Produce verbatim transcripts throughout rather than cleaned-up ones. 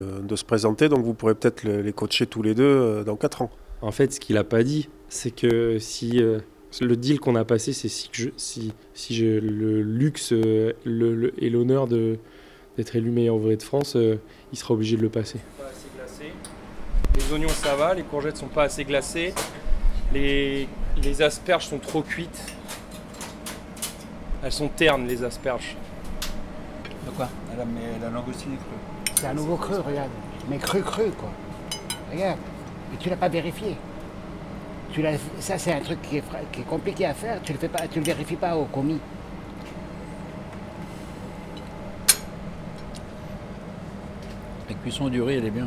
de se présenter, donc vous pourrez peut-être les coacher tous les deux dans quatre ans. En fait, ce qu'il n'a pas dit, c'est que si euh, le deal qu'on a passé, c'est si, je, si, si j'ai le luxe euh, le, le, et l'honneur de, d'être élu meilleur ouvrier de France, euh, il sera obligé de le passer. Pas assez glacé. Les oignons, ça va, les courgettes sont pas assez glacées, les, les asperges sont trop cuites. Elles sont ternes, les asperges. De quoi? La, la langoustine est crue. C'est un nouveau cru, regarde. Mais cru, cru, quoi. Regarde. Et tu l'as pas vérifié. Tu l'as, ça, c'est un truc qui est, qui est compliqué à faire. Tu le fais pas, tu le vérifies pas au commis. La cuisson du riz, elle est bien.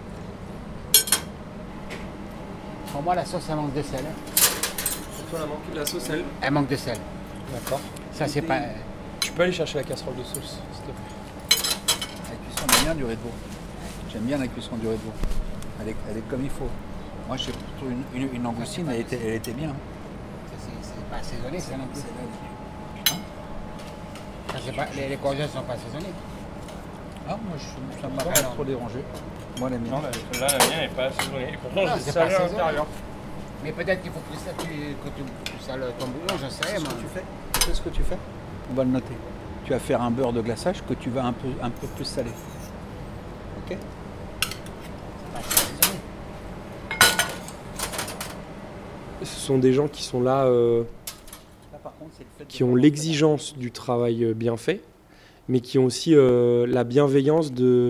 Pour moi, la sauce, elle manque de sel. Hein. Pour toi, la, manque, la sauce, elle Elle manque de sel. D'accord. Ça, c'est pas... Tu peux aller chercher la casserole de sauce, s'il te plaît. La cuisson, elle est bien du riz de veau. J'aime bien la cuisson du riz de veau. Elle est, elle est comme il faut. Moi, je trouve une, une, une langoustine, elle était, elle était bien. C'est, c'est pas assaisonné, ça non plus. C'est là, Ça, c'est pas, les, les courgettes sont pas assaisonnées. ah, moi, je, ça m'a pas trop dérangé. Moi, la mienne. Non, là, la mienne n'est pas assaisonnée. Et pourtant, Non, je c'est salé pas à assaisonné. l'intérieur. Mais peut-être qu'il faut que, ça, tu, que tu, tu sales ton bouillon, j'en sais rien, C'est ce moi. que tu fais. Tu sais ce que tu fais? On va le noter. Tu vas faire un beurre de glaçage que tu vas un peu, un peu plus salé. Ok? C'est pas assaisonné. Ce sont des gens qui sont là, euh, Là, par contre, c'est le fait de qui ont l'exigence du travail euh, bien fait, mais qui ont aussi euh, la bienveillance de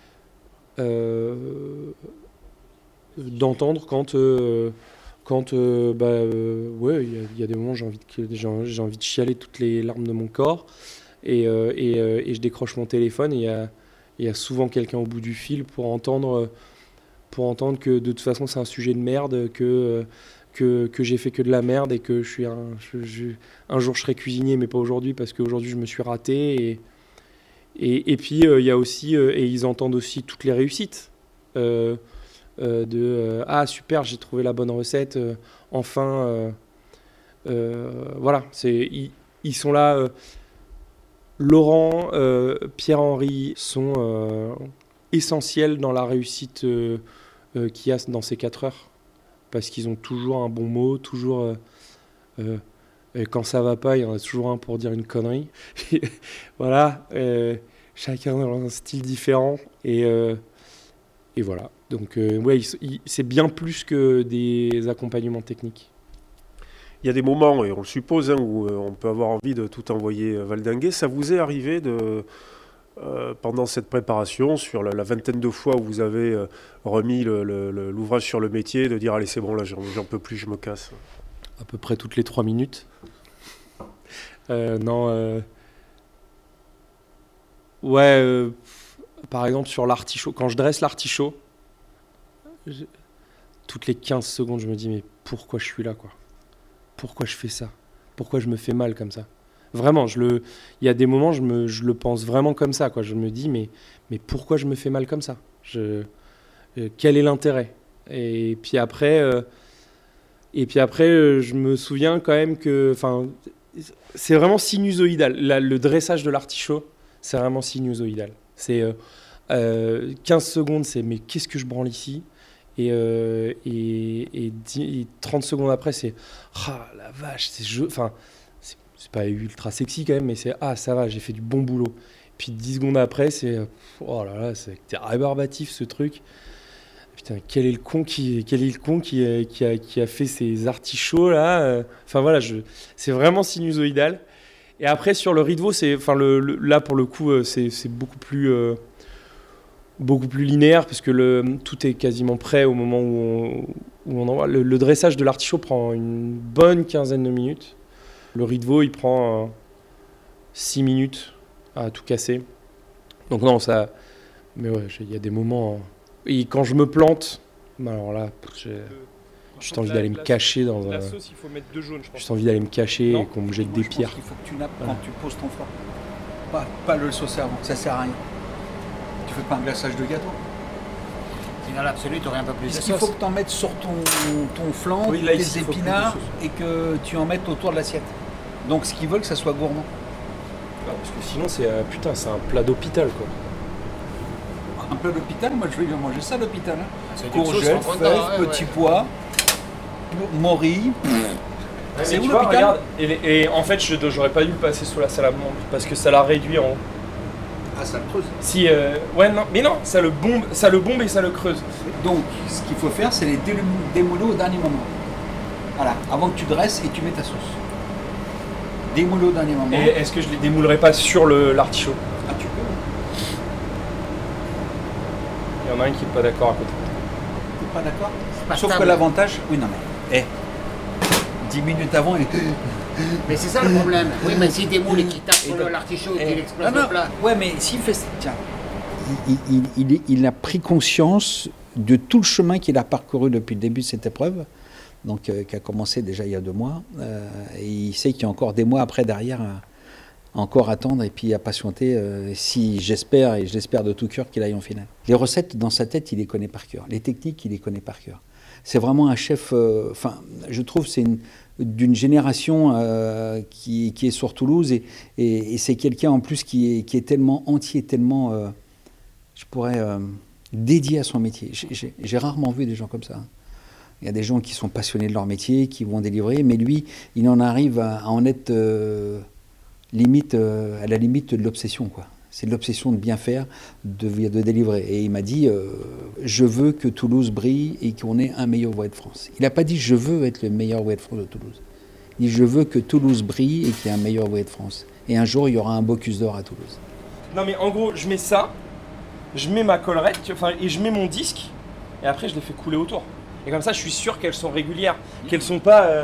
euh, d'entendre quand euh, quand euh, bah euh, ouais il y, y a des moments où j'ai envie de j'ai, j'ai envie de chialer toutes les larmes de mon corps et euh, et, euh, et je décroche mon téléphone et il y a il y a souvent quelqu'un au bout du fil pour entendre pour entendre que de toute façon c'est un sujet de merde, que que, que j'ai fait que de la merde et que je suis un je, je, un jour je serai cuisinier mais pas aujourd'hui parce qu'aujourd'hui je me suis raté et et, et puis il euh, y a aussi euh, et ils entendent aussi toutes les réussites. Euh, Euh, de euh, ah super, j'ai trouvé la bonne recette, euh, enfin euh, euh, voilà, c'est ils, ils sont là. euh, Laurent, euh, Pierre-Henri sont euh, essentiels dans la réussite euh, euh, qu'il y a dans ces quatre heures parce qu'ils ont toujours un bon mot, toujours euh, euh, et quand ça va pas, il y en a toujours un pour dire une connerie. Voilà, euh, chacun dans un style différent et euh, et voilà. Donc, euh, ouais, il, il, c'est bien plus que des accompagnements techniques. Il y a des moments, et on le suppose, hein, où euh, on peut avoir envie de tout envoyer valdinguer. Ça vous est arrivé, de, euh, pendant cette préparation, sur la, la vingtaine de fois où vous avez euh, remis le, le, le, l'ouvrage sur le métier, de dire « Allez, c'est bon, là, j'en, j'en peux plus, je me casse ». À peu près toutes les trois minutes. Euh, non. Euh... Ouais, euh, par exemple, sur l'artichaut. Quand je dresse l'artichaut, Je... toutes les quinze secondes, je me dis mais pourquoi je suis là, quoi? Pourquoi je fais ça? Pourquoi je me fais mal comme ça? Vraiment, je le... il y a des moments, je, me... je le pense vraiment comme ça, quoi. Je me dis mais, mais pourquoi je me fais mal comme ça? je... euh, Quel est l'intérêt? Et puis après, euh... et puis après euh, je me souviens quand même que... Enfin, c'est vraiment sinusoïdal. La... Le dressage de l'artichaut, c'est vraiment sinusoïdal. C'est euh... Euh... quinze secondes, c'est mais qu'est-ce que je branle ici? Et, euh, et, et, dix, et trente secondes après, c'est ah la vache, c'est jeu. Enfin, c'est, c'est pas ultra sexy quand même, mais c'est ah ça va, j'ai fait du bon boulot. Puis dix secondes après, c'est oh là là, c'est rébarbatif ce truc. Putain, quel est le con qui, quel est le con qui, qui, a, qui a fait ces artichauts là? Enfin voilà, je, c'est vraiment sinusoïdal. Et après sur le riz de veau, c'est, enfin le, le, là pour le coup, c'est, c'est beaucoup plus. Euh, beaucoup plus linéaire parce que le, tout est quasiment prêt au moment où on, où on envoie. Le, le dressage de l'artichaut prend une bonne quinzaine de minutes. Le riz de veau, il prend euh, six minutes à tout casser. Donc non, ça... Mais ouais, il y a des moments... Euh, et quand je me plante, bah alors là, j'ai juste envie d'aller me cacher dans un... La sauce, il faut mettre deux jaunes, je pense. Juste envie d'aller me cacher non, et qu'on me jette moi, des je pierres. Pense qu'il faut que tu nappes voilà. Quand tu poses ton froid. Pas, pas le saucer avant, ça sert à rien. Tu fais pas un glaçage de gâteau. Si dans l'absolu, tu aurais un peu plus de sauce. Il faut que tu en mettes sur ton, ton flanc, oui, là, tes ici, épinards, et que tu en mettes autour de l'assiette. Donc ce qu'ils veulent, que ça soit gourmand. Ah, parce que sinon, c'est, euh, putain, c'est un plat d'hôpital, quoi. Ah, Un plat d'hôpital, moi je vais manger ça à l'hôpital. Hein. C'est quelque chose Courgettes, qu'on fèves, entend, ouais, petits ouais. pois, morille. Ouais, C'est mais où tu vois, l'hôpital ? regarde, et, et en fait, je, j'aurais pas dû le passer sous la salamandre parce que ça l'a réduit en. Ah, ça le creuse. Si, euh, ouais, non, mais non, ça le bombe, ça le bombe et ça le creuse. Donc, ce qu'il faut faire, c'est les délum- démouler au dernier moment. Voilà, avant que tu dresses et tu mets ta sauce. Démouler au dernier moment. Et est-ce que je les démoulerai pas sur le, l'artichaut? Ah, tu peux. Il y en a un qui est pas d'accord à côté. T'es pas d'accord ? pas Sauf stable. que l'avantage. Oui, non, mais. Eh, dix minutes avant, il est. Mais c'est ça le problème. Oui, mais s'il démoule et qu'il tape sur Et le- donc- l'artichaut et Eh, qu'il explose non, non, le plat. Ouais, mais s'il fait. Tiens. Il, il, il, est- il a pris conscience de tout le chemin qu'il a parcouru depuis le début de cette épreuve, donc euh, qui a commencé déjà il y a deux mois. Euh, et il sait qu'il y a encore des mois après derrière à, à encore attendre et puis à patienter. Euh, si j'espère et je l'espère de tout cœur qu'il aille en finale. Les recettes dans sa tête, il les connaît par cœur. Les techniques, il les connaît par cœur. C'est vraiment un chef. Enfin, euh, je trouve c'est une d'une génération euh, qui, qui est sur Toulouse et, et, et c'est quelqu'un en plus qui est, qui est tellement entier, tellement, euh, je pourrais, euh, dédié à son métier. J'ai, j'ai, j'ai rarement vu des gens comme ça. Hein. Il y a des gens qui sont passionnés de leur métier, qui vont délivrer, mais lui, il en arrive à, à en être euh, limite, euh, à la limite de l'obsession, quoi. C'est de l'obsession de bien faire, de, de délivrer. Et il m'a dit, euh, je veux que Toulouse brille et qu'on ait un meilleur ouvrier de France. Il n'a pas dit, je veux être le meilleur ouvrier de France de Toulouse. Il dit, je veux que Toulouse brille et qu'il y ait un meilleur ouvrier de France. Et un jour, il y aura un Bocuse d'or à Toulouse. Non, mais en gros, je mets ça, je mets ma collerette, tu- enfin, et je mets mon disque, et après, je les fais couler autour. Et comme ça, je suis sûr qu'elles sont régulières, qu'elles sont pas. euh,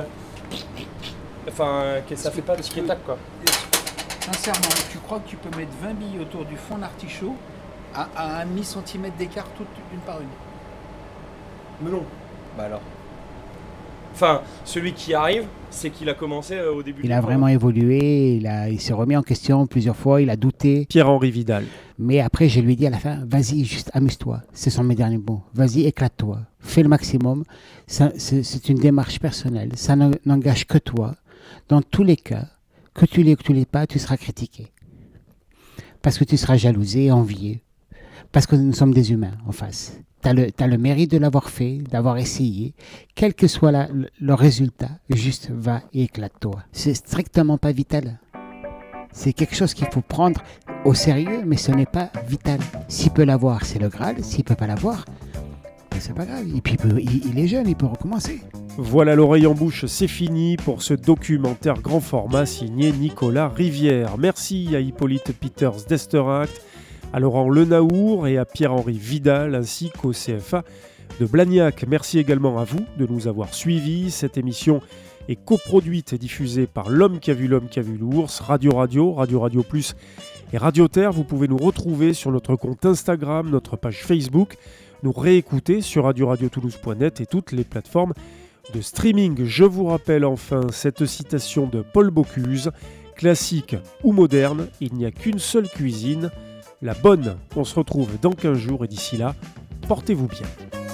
Enfin, que ça fait pas de tic-tac, quoi. Sincèrement, tu crois que tu peux mettre vingt billes autour du fond d'artichaut à, à un demi-centimètre d'écart, toutes une par une? Mais non. Bah alors. Enfin, celui qui arrive, c'est qu'il a commencé euh, au début Il du a tour. vraiment évolué, il, a, il s'est remis en question plusieurs fois, il a douté. Pierre-Henri Vidal. Mais après, je lui ai dit à la fin, vas-y, juste amuse-toi. Ce sont mes derniers mots. Vas-y, éclate-toi. Fais le maximum. Ça, c'est, c'est une démarche personnelle. Ça ne- n'engage que toi. Dans tous les cas, que tu l'aies ou que tu l'aies pas, tu seras critiqué. Parce que tu seras jalousé, envié. Parce que nous sommes des humains en face. Tu as le, t'as le mérite de l'avoir fait, d'avoir essayé. Quel que soit la- le, le résultat, juste va et éclate-toi. C'est strictement pas vital. C'est quelque chose qu'il faut prendre au sérieux, mais ce n'est pas vital. S'il peut l'avoir, c'est le Graal. S'il peut pas l'avoir, ben c'est pas grave. Et puis il, peut- il- il est jeune, il peut recommencer. Voilà, l'oreille en bouche, c'est fini pour ce documentaire grand format signé Nicolas Rivière. Merci à Hippolyte Peters d'Esteract, à Laurent Lenaour et à Pierre-Henri Vidal ainsi qu'au C F A de Blagnac. Merci également à vous de nous avoir suivis. Cette émission est coproduite et diffusée par L'Homme qui a vu l'Homme qui a vu l'ours, Radio Radio, Radio Radio Plus et Radio Terre. Vous pouvez nous retrouver sur notre compte Instagram, notre page Facebook, nous réécouter sur radio radio toulouse point net et toutes les plateformes de streaming. Je vous rappelle enfin cette citation de Paul Bocuse, classique ou moderne, il n'y a qu'une seule cuisine, la bonne. On se retrouve dans quinze jours et d'ici là, portez-vous bien.